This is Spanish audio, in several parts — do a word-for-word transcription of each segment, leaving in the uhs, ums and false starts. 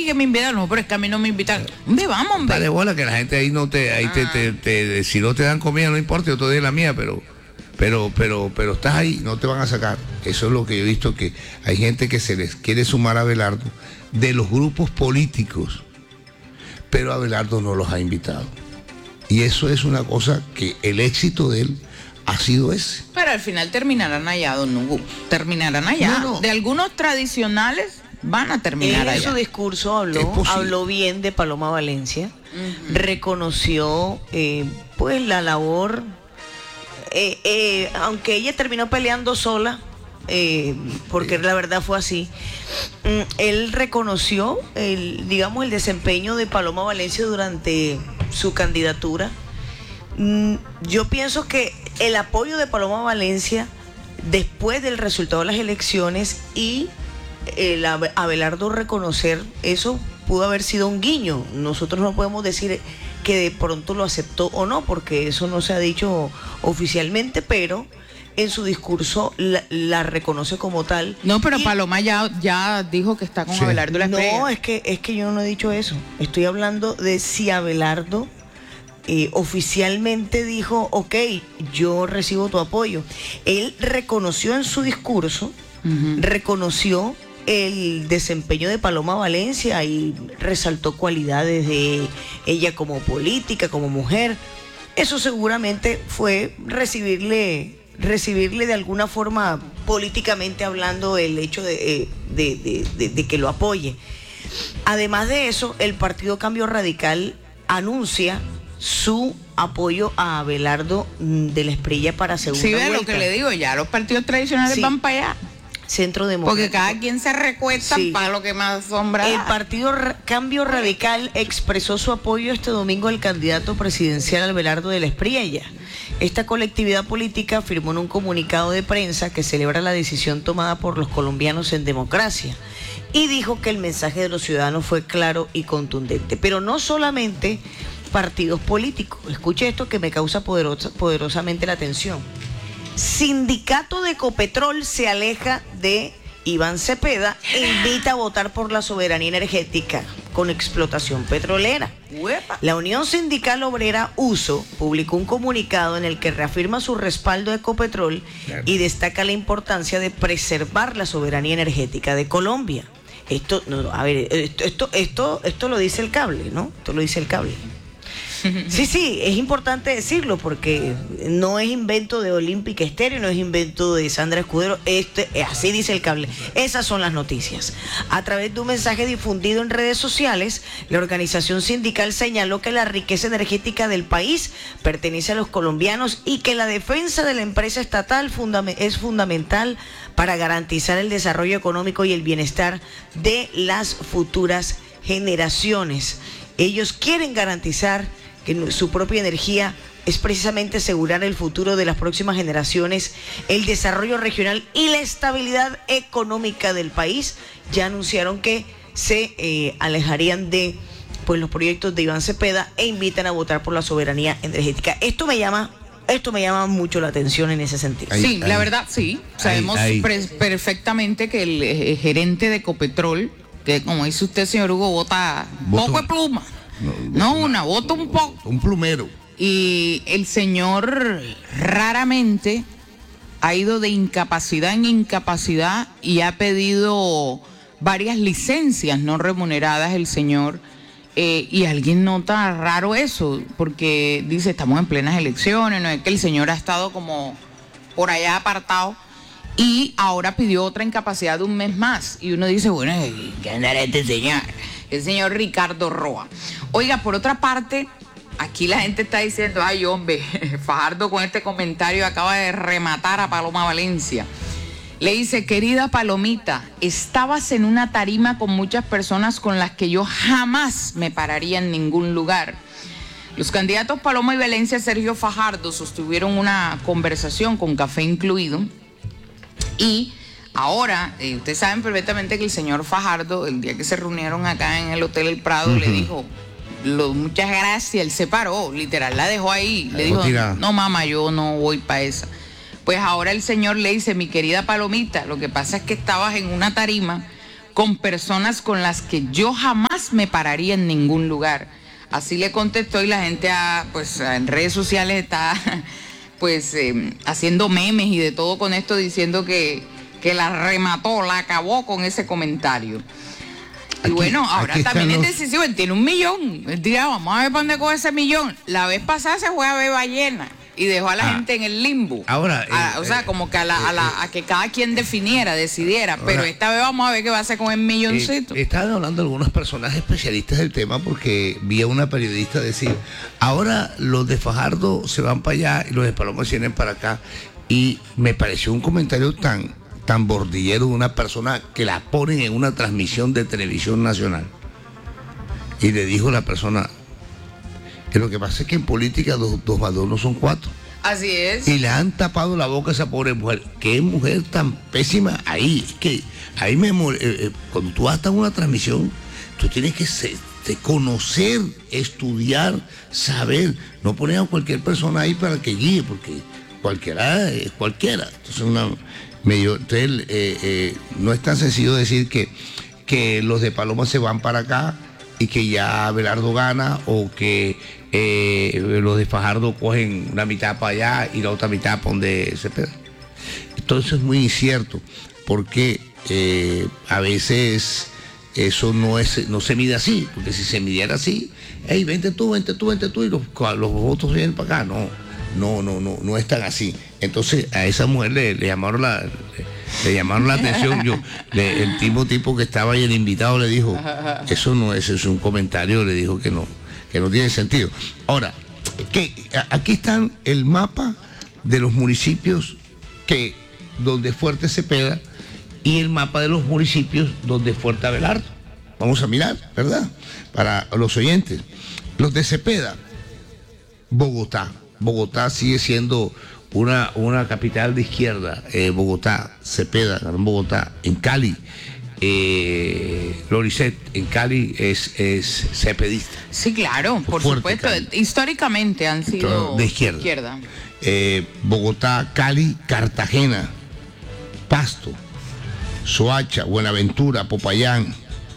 que me invitaron. No, pero es que a mí no me invitan. Hombre, vamos, hombre. Dale bola que la gente ahí no te, ahí ah. te, te, te, te, si no te dan comida no importa, yo te doy la mía, pero, pero, pero, pero estás ahí, no te van a sacar. Eso es lo que yo he visto, que hay gente que se les quiere sumar a Abelardo de los grupos políticos, pero Abelardo no los ha invitado. Y eso es una cosa que el éxito de él ha sido ese. Pero al final terminarán allá, don Hugo. Terminarán allá. No, no. De algunos tradicionales van a terminar en allá. En su discurso habló, habló bien de Paloma Valencia, uh-huh. reconoció eh, pues la labor, eh, eh, aunque ella terminó peleando sola, eh, porque sí. la verdad fue así, él reconoció el, digamos, el desempeño de Paloma Valencia durante su candidatura. Yo pienso que el apoyo de Paloma Valencia después del resultado de las elecciones y el Abelardo reconocer eso pudo haber sido un guiño. Nosotros no podemos decir que de pronto lo aceptó o no, porque eso no se ha dicho oficialmente, pero en su discurso la, la reconoce como tal. No, pero y, Paloma ya, ya dijo que está con sí. Abelardo la estrella. No, es que, es que yo no he dicho eso. Estoy hablando de si Abelardo eh, oficialmente dijo, ok, yo recibo tu apoyo. Él reconoció en su discurso, uh-huh. reconoció el desempeño de Paloma Valencia y resaltó cualidades de ella como política, como mujer. Eso seguramente fue recibirle... recibirle de alguna forma políticamente hablando el hecho de, de, de, de, de que lo apoye. Además de eso, el Partido Cambio Radical anuncia su apoyo a Abelardo de la Espriella para segunda sí, vuelta. Sí, ve lo que le digo, ya los partidos tradicionales sí. van para allá. Centro Democrático. Porque cada quien se recuesta sí. para lo que más sombra. El Partido Cambio Radical expresó su apoyo este domingo al candidato presidencial Abelardo de la Espriella. Esta colectividad política firmó en un comunicado de prensa que celebra la decisión tomada por los colombianos en democracia y dijo que el mensaje de los ciudadanos fue claro y contundente. Pero no solamente partidos políticos. Escuche esto que me causa poderosa, poderosamente la atención. Sindicato de Ecopetrol se aleja de Iván Cepeda e invita a votar por la soberanía energética con explotación petrolera. La Unión Sindical Obrera U S O publicó un comunicado en el que reafirma su respaldo a Ecopetrol y destaca la importancia de preservar la soberanía energética de Colombia. Esto, no, a ver, esto, esto, esto, esto lo dice el cable, ¿no? Esto lo dice el cable. Sí, sí, es importante decirlo porque no es invento de Olímpica Estéreo, no es invento de Sandra Escudero, este, así dice el cable. Esas son las noticias. A través de un mensaje difundido en redes sociales, la organización sindical señaló que la riqueza energética del país pertenece a los colombianos y que la defensa de la empresa estatal fundam- es fundamental para garantizar el desarrollo económico y el bienestar de las futuras generaciones. Ellos quieren garantizar que su propia energía es precisamente asegurar el futuro de las próximas generaciones, el desarrollo regional y la estabilidad económica del país. Ya anunciaron que se eh, alejarían de pues, los proyectos de Iván Cepeda e invitan a votar por la soberanía energética. Esto me llama, esto me llama mucho la atención en ese sentido. Ahí, sí, ahí, la verdad, sí. Sabemos ahí, ahí. Pre- perfectamente que el eh, gerente de Ecopetrol, que como dice usted, señor Hugo, vota poco de pluma. No, no una, vota un poco. Un plumero. Y el señor raramente ha ido de incapacidad en incapacidad y ha pedido varias licencias no remuneradas el señor. Eh, y alguien nota raro eso, porque dice, estamos en plenas elecciones, no es que el señor ha estado como por allá apartado. Y ahora pidió otra incapacidad de un mes más. Y uno dice, bueno, ¿qué andará este señor? El señor Ricardo Roa. Oiga, por otra parte, aquí la gente está diciendo, ay, hombre, Fajardo con este comentario acaba de rematar a Paloma Valencia. Le dice, querida Palomita, estabas en una tarima con muchas personas con las que yo jamás me pararía en ningún lugar. Los candidatos Paloma y Valencia Sergio Fajardo sostuvieron una conversación con café incluido. Y ahora, eh, ustedes saben perfectamente que el señor Fajardo, el día que se reunieron acá en el Hotel El Prado, uh-huh. le dijo, lo, muchas gracias, él se paró, literal, la dejó ahí, le dijo, no mamá, yo no voy para esa. Pues ahora el señor le dice, mi querida Palomita, lo que pasa es que estabas en una tarima con personas con las que yo jamás me pararía en ningún lugar. Así le contestó, y la gente a, pues, en redes sociales está pues eh, haciendo memes y de todo con esto, diciendo que, que la remató, la acabó con ese comentario. Y Aquí, bueno, ahora también los... es decisivo, él tiene un millón. Él dirá, vamos a ver para dónde coge ese millón. La vez pasada se fue a ver ballena y dejó a la ah, gente en el limbo. Ahora, a, eh, o sea, como que a, la, a, la, a que cada quien definiera, decidiera. Ahora, pero esta vez vamos a ver qué va a hacer con el milloncito. Eh, estaban hablando algunos personajes especialistas del tema, porque vi a una periodista decir, ahora los de Fajardo se van para allá y los de Paloma vienen para acá. Y me pareció un comentario tan, tan bordillero de una persona que la ponen en una transmisión de televisión nacional. Y le dijo la persona, que lo que pasa es que en política dos, dos más dos no son cuatro. Así es. Y le han tapado la boca a esa pobre mujer. Qué mujer tan pésima ahí. Es que ahí me... Eh, eh, cuando tú vas a una transmisión, tú tienes que ser, de conocer, estudiar, saber. No poner a cualquier persona ahí para que guíe, porque cualquiera es cualquiera. Entonces, una, medio, entonces eh, eh, no es tan sencillo decir que, que los de Paloma se van para acá y que ya Abelardo gana, o que eh, los de Fajardo cogen una mitad para allá y la otra mitad para donde se pega. Entonces es muy incierto, porque eh, a veces eso no es, no se mide así, porque si se midiera así, hey, vente tú, vente tú, vente tú, y los, los votos vienen para acá. No, no, no, no, no es tan así. Entonces a esa mujer le, le llamaron la... Le, Le llamaron la atención. Yo, le, el tipo tipo que estaba ahí, el invitado, le dijo, eso no es, es un comentario, le dijo que no, que no tiene sentido. Ahora, que aquí están el mapa de los municipios que donde Fuerte Cepeda, y el mapa de los municipios donde Fuerte Abelardo. Vamos a mirar, ¿verdad? Para los oyentes. Los de Cepeda, Bogotá. Bogotá sigue siendo Una, una capital de izquierda, eh, Bogotá, Cepeda, en Bogotá, en Cali, eh, Loricet, en Cali es, es cepedista. Sí, claro, por Fuerte, supuesto, Cali. Históricamente han sido de izquierda. izquierda. Eh, Bogotá, Cali, Cartagena, Pasto, Soacha, Buenaventura, Popayán.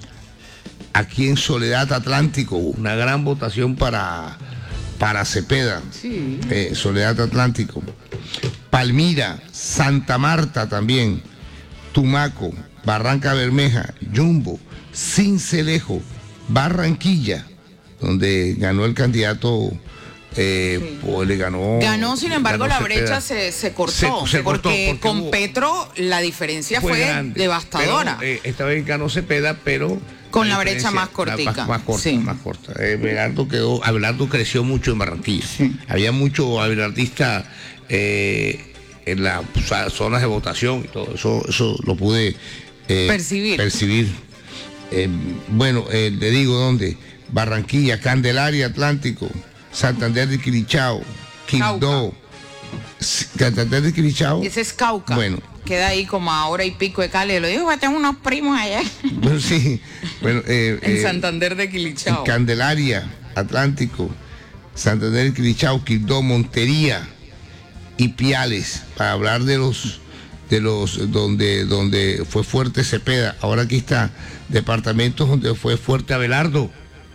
Aquí en Soledad Atlántico, una gran votación para... para Cepeda, sí. eh, Soledad Atlántico, Palmira, Santa Marta también, Tumaco, Barranca Bermeja, Jumbo, Sincelejo, Barranquilla, donde ganó el candidato, eh, sí. pues le ganó... Ganó, sin embargo, ganó la Cepeda. brecha se, se cortó, se, se cortó porque, porque con hubo, Petro la diferencia fue, fue grande, devastadora. Pero, eh, esta vez ganó Cepeda, pero... Con la, la brecha más cortica. Más, más corta, sí. más corta. Eh, Abelardo quedó, Abelardo creció mucho en Barranquilla. Sí. Había mucho abelardista eh, en las zonas de votación y todo eso, eso lo pude eh, percibir. percibir. Eh, bueno, eh, le digo dónde: Barranquilla, Candelaria, Atlántico, Santander de Quilichao, Quibdó, Santander de Quilichao. Ese es Cauca. Bueno. Queda ahí como a hora y pico de Cali. Lo digo, tengo unos primos allá. Bueno, sí. Bueno, eh, en eh, Santander de Quilichao. Candelaria, Atlántico, Santander de Quilichao, Quibdó, Montería y Piales, para hablar de los de los donde donde fue fuerte Cepeda. Ahora aquí está departamentos donde fue fuerte Abelardo.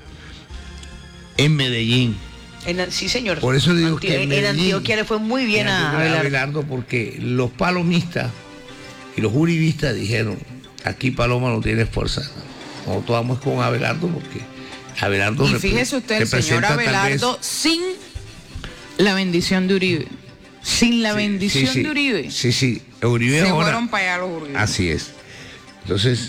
En Medellín. En, sí, señor. Por eso le digo Antio que en, en Medellín, Antioquia le fue muy bien a Abelardo. Abelardo. Porque los palomistas y los uribistas dijeron, aquí Paloma no tiene fuerza. Nosotros vamos con Abelardo, porque Abelardo... Y fíjese usted, el señor Abelardo, sin la bendición de Uribe. Sin la sí, bendición sí, sí, de Uribe. Sí, sí. Uribe Se ahora, fueron para allá los Uribe. Así es. Entonces...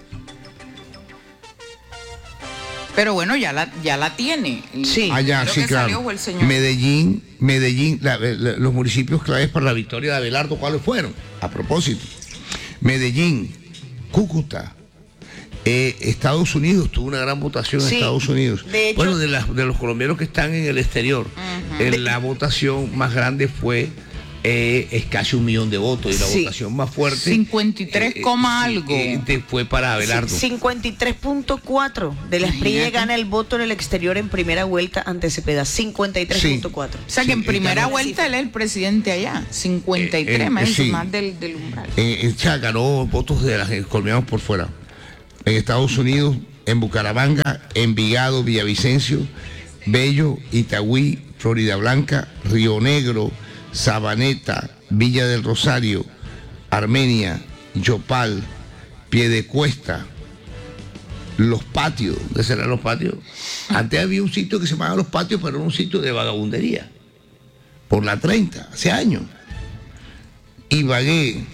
Pero bueno, ya la, ya la tiene. Sí. Allá, sí, claro. Medellín, Medellín, la, la, los municipios claves para la victoria de Abelardo, ¿cuáles fueron? A propósito, Medellín, Cúcuta, eh, Estados Unidos, tuvo una gran votación en sí, Estados Unidos. De hecho, bueno, de, la, de los colombianos que están en el exterior, uh-huh. eh, la votación más grande fue... Eh, es casi un millón de votos, y la sí. votación más fuerte cincuenta y tres, eh, algo eh, fue para Abelardo. Sí, cincuenta y tres punto cuatro de la Espriella gana el voto en el exterior en primera vuelta ante Cepeda. Cincuenta y tres punto cuatro. Sí. O sea que en primera vuelta él es el presidente allá. Cincuenta y tres, eh, eh, más, sí. más del, del umbral. Eh, ya ganó votos de los colombianos por fuera. en Estados Unidos, en Bucaramanga, Envigado, Villavicencio, Bello, Itagüí, Florida Blanca, Río Negro, Sabaneta, Villa del Rosario, Armenia, Yopal, Piedecuesta, Los Patios. ¿Dónde serán Los Patios? Antes había un sitio que se llamaba Los Patios, pero era un sitio de vagabundería, por la treinta, hace años. Ibagué,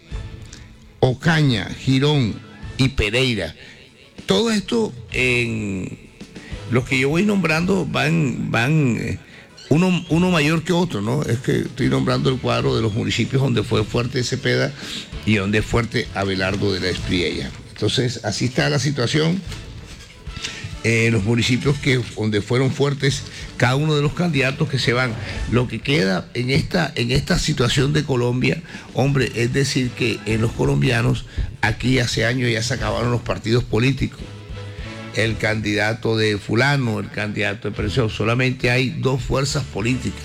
Ocaña, Girón y Pereira. Todo esto, en los que yo voy nombrando, van, van eh, uno, uno mayor que otro, ¿no? Es que estoy nombrando el cuadro de los municipios donde fue fuerte Cepeda y donde es fuerte Abelardo de la Espriella. Entonces, así está la situación. Eh, los municipios que donde fueron fuertes cada uno de los candidatos que se van. Lo que queda en esta, en esta situación de Colombia, hombre, es decir que en los colombianos, aquí hace años ya se acabaron los partidos políticos. El candidato de fulano, el candidato de Precioso, solamente hay dos fuerzas políticas.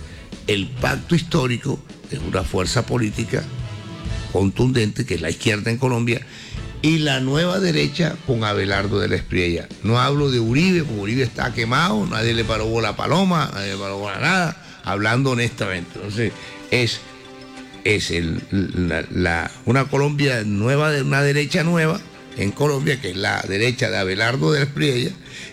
El pacto histórico es una fuerza política contundente, que es la izquierda en Colombia, y la nueva derecha con Abelardo de la Espriella. No hablo de Uribe, porque Uribe está quemado, nadie le paró bola a Paloma, nadie le paró bola a nada, hablando honestamente. Entonces, es, es el, la, la, una Colombia nueva, de una derecha nueva en Colombia, que es la derecha de Abelardo de la Espriella,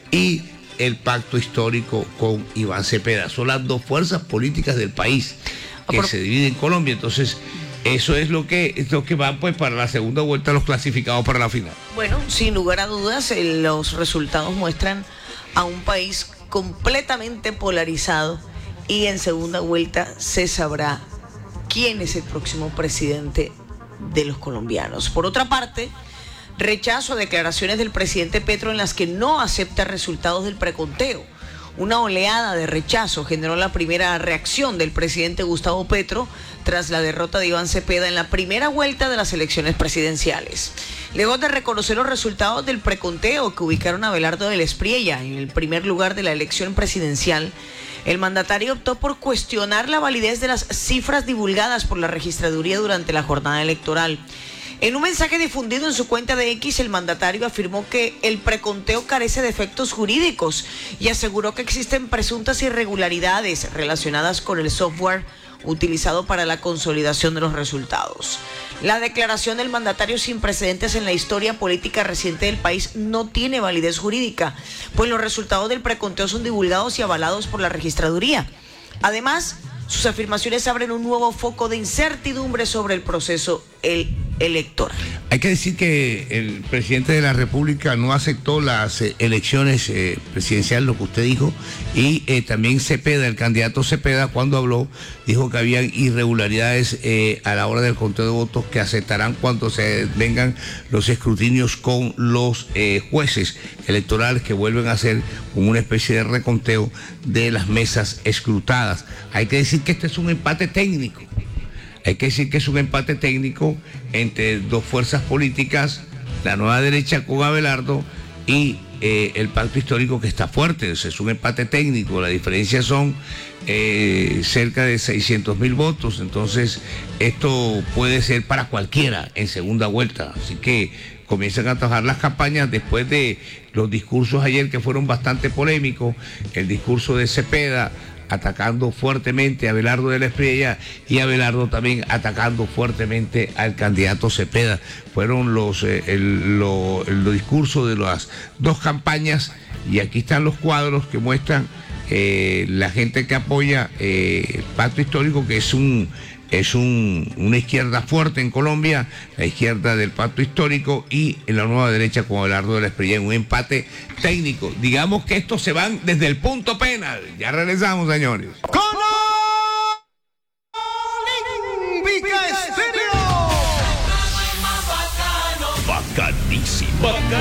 y el pacto histórico con Iván Cepeda. Son las dos fuerzas políticas del país que Por... se dividen en Colombia. Entonces, eso es lo que, es lo que va pues para la segunda vuelta, los clasificados para la final. Bueno, sin lugar a dudas, eh, los resultados muestran a un país completamente polarizado, y en segunda vuelta se sabrá quién es el próximo presidente de los colombianos. Por otra parte, rechazo a declaraciones del presidente Petro en las que no acepta resultados del preconteo. Una oleada de rechazo generó la primera reacción del presidente Gustavo Petro tras la derrota de Iván Cepeda en la primera vuelta de las elecciones presidenciales. Luego de reconocer los resultados del preconteo que ubicaron a Abelardo de la Espriella en el primer lugar de la elección presidencial, el mandatario optó por cuestionar la validez de las cifras divulgadas por la registraduría durante la jornada electoral. En un mensaje difundido en su cuenta de X, el mandatario afirmó que el preconteo carece de efectos jurídicos y aseguró que existen presuntas irregularidades relacionadas con el software utilizado para la consolidación de los resultados. La declaración del mandatario, sin precedentes en la historia política reciente del país, no tiene validez jurídica, pues los resultados del preconteo son divulgados y avalados por la registraduría. Además, sus afirmaciones abren un nuevo foco de incertidumbre sobre el proceso el electoral. Hay que decir que el presidente de la República no aceptó las eh, elecciones eh, presidenciales, lo que usted dijo, y eh, también Cepeda, el candidato Cepeda, cuando habló, dijo que había irregularidades eh, a la hora del conteo de votos que aceptarán cuando se vengan los escrutinios con los eh, jueces electorales, que vuelven a hacer una especie de reconteo de las mesas escrutadas. Hay que decir que este es un empate técnico. Hay que decir que es un empate técnico entre dos fuerzas políticas, la nueva derecha con Abelardo y eh, el pacto histórico, que está fuerte. O sea, es un empate técnico, la diferencia son eh, cerca de seiscientos mil votos, entonces esto puede ser para cualquiera en segunda vuelta. Así que comienzan a trabajar las campañas después de los discursos ayer, que fueron bastante polémicos, el discurso de Cepeda atacando fuertemente a Abelardo de la Espriella y Abelardo también atacando fuertemente al candidato Cepeda. Fueron los, eh, el, lo, el, los discursos de las dos campañas, y aquí están los cuadros que muestran eh, la gente que apoya eh, el pacto histórico, que es un es un, una izquierda fuerte en Colombia, la izquierda del pacto histórico, y en la nueva derecha con Abelardo de la Espriella, en un empate técnico. Digamos que estos se van desde el punto penal. Ya regresamos, señores. Bacanísimo. Bacanísimo.